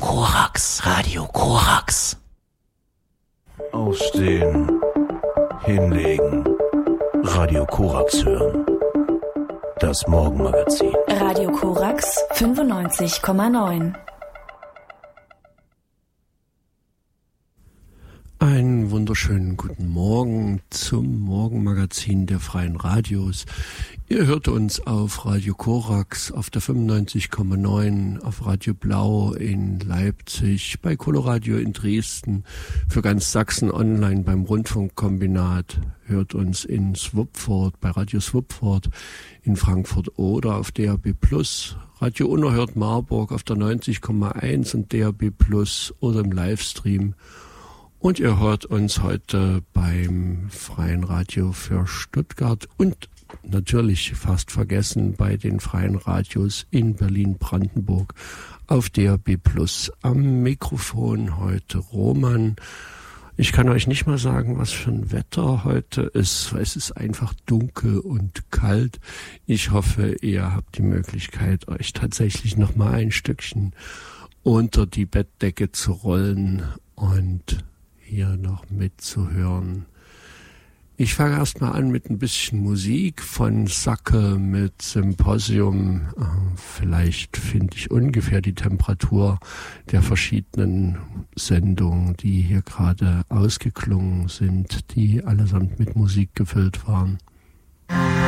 Korax, Radio Korax. Aufstehen, hinlegen, Radio Korax hören. Das Morgenmagazin. Radio Korax 95,9. Einen wunderschönen guten Morgen zum Morgenmagazin der Freien Radios. Ihr hört uns auf Radio Korax, auf der 95,9, auf Radio Blau in Leipzig, bei Coloradio in Dresden, für ganz Sachsen online beim Rundfunkkombinat. Hört uns in Swupford, bei Radio Swupford in Frankfurt oder auf DAB+, Radio Unerhört Marburg auf der 90,1 und DAB+ oder im Livestream. Und ihr hört uns heute beim Freien Radio für Stuttgart und natürlich fast vergessen bei den Freien Radios in Berlin-Brandenburg auf DAB+. Am Mikrofon heute Roman. Ich kann euch nicht mal sagen, was für ein Wetter heute ist. Es ist einfach dunkel und kalt. Ich hoffe, ihr habt die Möglichkeit, euch tatsächlich noch mal ein Stückchen unter die Bettdecke zu rollen und hier noch mitzuhören. Ich fange erstmal an mit ein bisschen Musik von Sacke mit Symposium. Vielleicht finde ich ungefähr die Temperatur der verschiedenen Sendungen, die hier gerade ausgeklungen sind, die allesamt mit Musik gefüllt waren.